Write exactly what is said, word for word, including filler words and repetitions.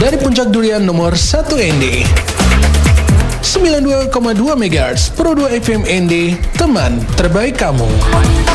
Dari Puncak Durian nomor satu N D sembilan puluh dua koma dua megahertz Pro dua F M N D, teman terbaik kamu.